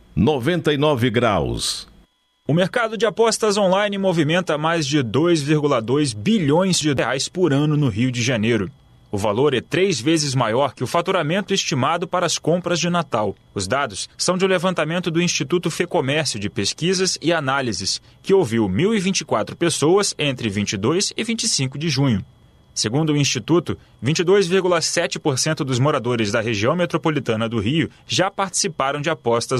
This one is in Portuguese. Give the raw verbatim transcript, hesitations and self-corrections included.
noventa e nove graus. O mercado de apostas online movimenta mais de dois vírgula dois bilhões de reais por ano no Rio de Janeiro. O valor é três vezes maior que o faturamento estimado para as compras de Natal. Os dados são de um levantamento do Instituto Fecomércio de Pesquisas e Análises, que ouviu mil e vinte e quatro pessoas entre vinte e dois e vinte e cinco de junho. Segundo o Instituto, vinte e dois vírgula sete por cento dos moradores da região metropolitana do Rio já participaram de apostas